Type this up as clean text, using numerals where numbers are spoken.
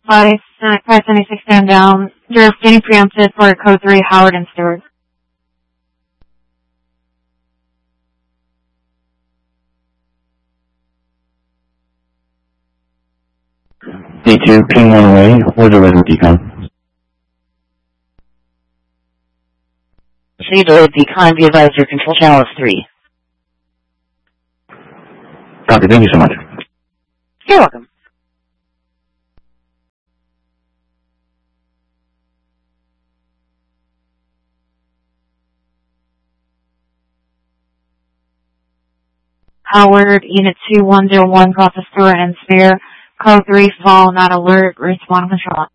576 stand down. You're getting preempted for code 3, Howard and Stewart. D2, ping 1 away, order resident decon. City delayed decon, be advised your control channel is 3. Copy, thank you so much. You're welcome. Howard, Unit 2101, process Stewart and Spear. Code 3, fall, not alert, respawn control.